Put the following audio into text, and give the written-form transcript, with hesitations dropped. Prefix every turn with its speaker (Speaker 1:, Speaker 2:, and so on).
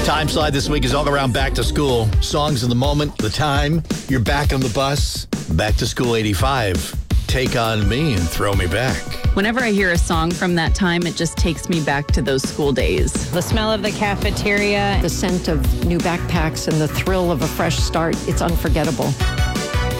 Speaker 1: Time slide this week is all around back to school. Songs of the moment, the time, you're back on the bus. Back to School 85. Take on me and throw me back.
Speaker 2: Whenever I hear a song from that time, it just takes me back to those school days.
Speaker 3: The smell of the cafeteria,
Speaker 4: the scent of new backpacks, and the thrill of a fresh start. It's unforgettable.